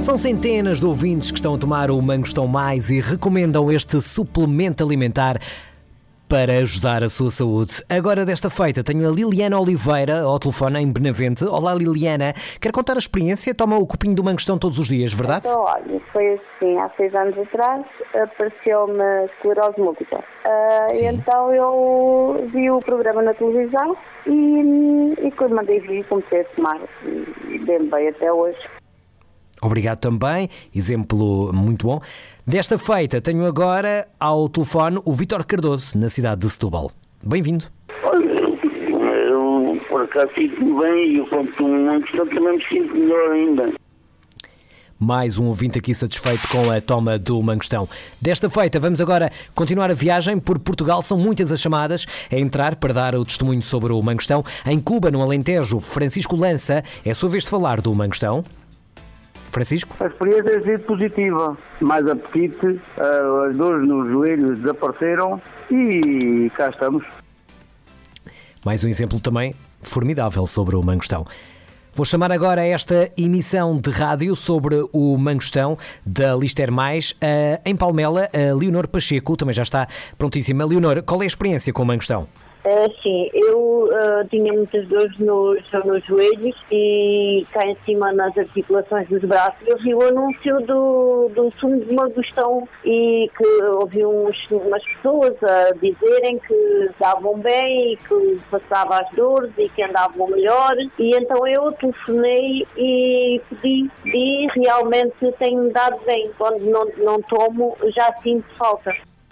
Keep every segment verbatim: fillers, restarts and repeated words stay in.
São centenas de ouvintes que estão a tomar o Mangostão Mais e recomendam este suplemento alimentar para ajudar a sua saúde. Agora, desta feita, tenho a Liliana Oliveira ao telefone em Benavente. Olá, Liliana. Quer contar a experiência? Toma o copinho do Mangostão todos os dias, verdade? Então, olha, foi assim, há seis anos atrás, apareceu-me esclerose múltipla. Uh, e então eu vi o programa na televisão e, e quando mandei vir, comecei a tomar e bem bem até hoje. Obrigado também, exemplo muito bom. Desta feita, tenho agora ao telefone o Vítor Cardoso, na cidade de Setúbal. Bem-vindo. Olha, eu por acaso sinto bem e eu quando tomo um Mangostão também me sinto melhor ainda. Mais um ouvinte aqui satisfeito com a toma do Mangostão. Desta feita, vamos agora continuar a viagem por Portugal. São muitas as chamadas a entrar para dar o testemunho sobre o Mangostão. Em Cuba, no Alentejo, Francisco Lança, é a sua vez de falar do Mangostão. Francisco? A experiência tem sido positiva. Mais apetite, as dores nos joelhos desapareceram e cá estamos. Mais um exemplo também formidável sobre o Mangostão. Vou chamar agora a esta emissão de rádio sobre o Mangostão da Lister Mais. Em Palmela, a Leonor Pacheco também já está prontíssima. Leonor, qual é a experiência com o Mangostão? Uh, sim, eu uh, tinha muitas dores nos, nos joelhos e cá em cima nas articulações dos braços. Eu vi o anúncio do, do sumo de Mangostão e que ouvi uns, umas pessoas a dizerem que estavam bem e que passava as dores e que andavam melhor. E então eu telefonei e pedi e realmente tem-me dado bem. Quando não, não tomo, já sinto falta.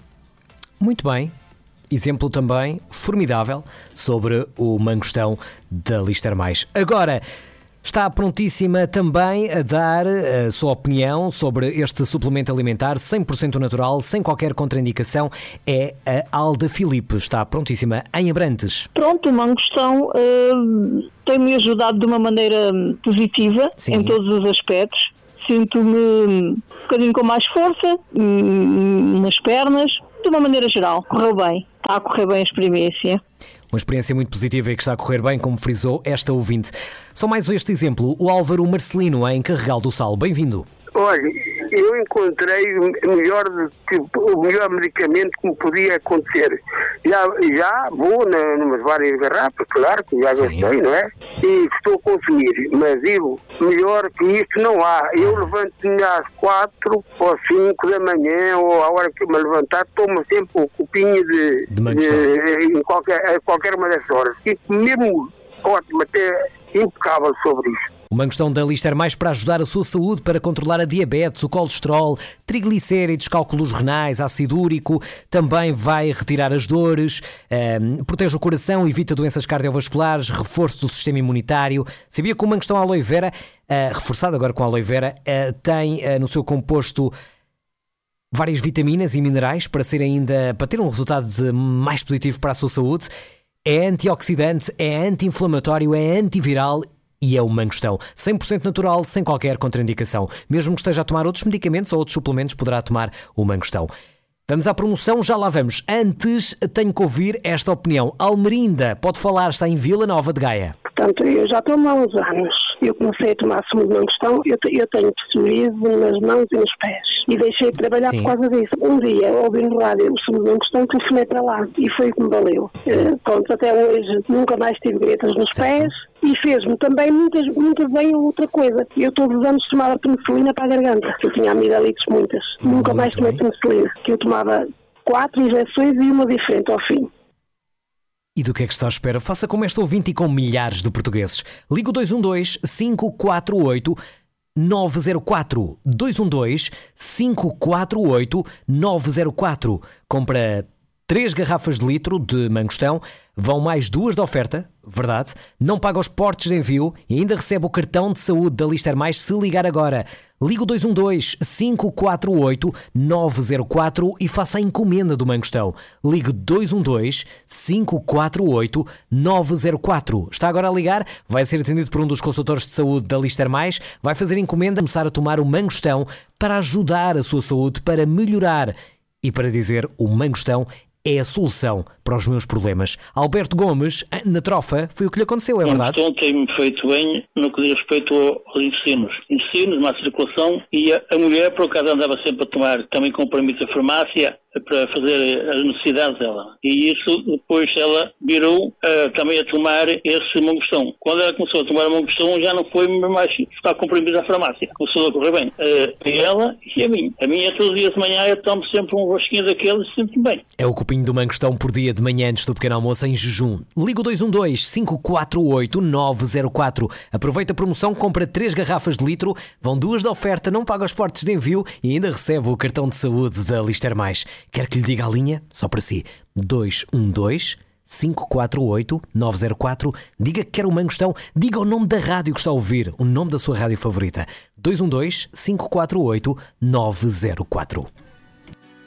Muito bem. Exemplo também formidável sobre o Mangostão da Lister Mais. Agora, está prontíssima também a dar a sua opinião sobre este suplemento alimentar cem por cento natural, sem qualquer contraindicação. É a Alda Filipe. Está prontíssima em Abrantes. Pronto, o Mangostão uh, tem-me ajudado de uma maneira positiva. Sim. Em todos os aspectos. Sinto-me um bocadinho com mais força nas pernas. De uma maneira geral, correu bem. Está a correr bem a experiência. Uma experiência muito positiva e que está a correr bem, como frisou esta ouvinte. Só mais este exemplo, o Álvaro Marcelino, em Carregal do Sal. Bem-vindo. Olha, eu encontrei o melhor, o melhor medicamento que me podia acontecer. Já, já vou na, numas várias garrafas, claro, que já gostei, não é? E estou a consumir, mas digo, melhor que isto não há. Eu levanto-me às quatro ou cinco da manhã, ou à hora que me levantar, tomo sempre um copinho de, de, de em qualquer, qualquer uma das horas. Fico mesmo ótimo, até impecável sobre isso. O Mangostão da Lister Mais para ajudar a sua saúde, para controlar a diabetes, o colesterol, triglicéridos, cálculos renais, ácido úrico, também vai retirar as dores, um, protege o coração, evita doenças cardiovasculares, reforço do sistema imunitário. Sabia que o Mangostão Aloe Vera, uh, reforçado agora com Aloe Vera, uh, tem uh, no seu composto várias vitaminas e minerais para ser ainda, para ter um resultado de mais positivo para a sua saúde. É antioxidante, é anti-inflamatório, é antiviral. E é o Mangostão, cem por cento natural, sem qualquer contraindicação. Mesmo que esteja a tomar outros medicamentos ou outros suplementos, poderá tomar o Mangostão. Vamos à promoção, já lá vamos. Antes, tenho que ouvir esta opinião. Almerinda, pode falar, está em Vila Nova de Gaia. Portanto, eu já tomo há uns anos. Eu comecei a tomar sumo de Mangostão, eu, eu tenho psoríase nas mãos e nos pés. E deixei de trabalhar Sim. por causa disso. Um dia, ouvi no rádio o sumo de Mangostão, telefonei para lá. E foi o que me valeu. Uh, pronto, até hoje nunca mais tive gretas nos certo. pés. E fez-me também muitas, muitas bem outra coisa. Eu todos os anos tomava penicilina para a garganta. Eu tinha amigdalites muitas. Muito nunca mais tomei bem. penicilina. Que eu tomava quatro injeções e uma diferente ao fim. E do que é que está à espera? Faça como esta ouvinte e com milhares de portugueses. Liga o dois um dois, cinco quatro oito, nove zero quatro. dois um dois, cinco quatro oito, nove zero quatro. Compra três garrafas de litro de Mangostão, vão mais duas de oferta, verdade? Não paga os portos de envio e ainda recebe o cartão de saúde da Lister Mais se ligar agora. Liga o dois um dois, cinco quatro oito, nove zero quatro e faça a encomenda do Mangostão. Ligue dois um dois, cinco quatro oito, nove zero quatro. Está agora a ligar? Vai ser atendido por um dos consultores de saúde da Lister Mais, vai fazer encomenda, começar a tomar o Mangostão para ajudar a sua saúde, para melhorar. E para dizer, o Mangostão é a solução para os meus problemas. Alberto Gomes, na trofa, foi o que lhe aconteceu, é verdade? Então tem-me feito bem no que diz respeito aos ensinos. Ensinos, má circulação, e a, a mulher, por acaso, andava sempre a tomar também comprimidos da farmácia para fazer as necessidades dela. E isso, depois ela virou uh, também a tomar esse mangostão. Quando ela começou a tomar o mangostão, já não foi mais ficar comprimidos da farmácia. Começou a correr bem. Uh, a ela e a mim. A minha, todos os dias de manhã, eu tomo sempre um rosquinho daqueles e sinto-me bem. É o copinho do mangostão por dia de manhã antes do pequeno almoço em jejum. Liga o dois um dois, cinco quatro oito, nove zero quatro. Aproveita a promoção, compra três garrafas de litro, vão duas de oferta, não paga os portos de envio e ainda recebe o cartão de saúde da Lister Mais. Quer que lhe diga a linha? Só para si. dois um dois, cinco quatro oito, nove zero quatro. Diga que quer o mangostão. Diga o nome da rádio que está a ouvir, o nome da sua rádio favorita. dois um dois, cinco quatro oito, nove zero quatro.